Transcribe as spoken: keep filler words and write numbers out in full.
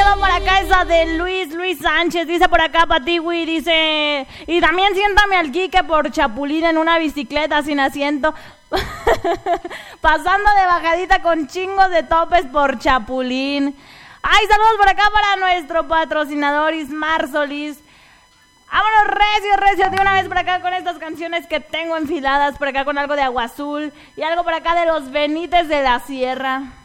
saludo por acá, esa de Luis, Luis Sánchez, dice por acá Patiwi, dice, y también siéntame al Quique por Chapulín en una bicicleta sin asiento, pasando de bajadita con chingos de topes por Chapulín. Ay, saludos por acá para nuestro patrocinador Ismar Solís. Vámonos recio, recio de una vez por acá con estas canciones que tengo enfiladas por acá con algo de Agua Azul y algo por acá de los Benítez de la Sierra.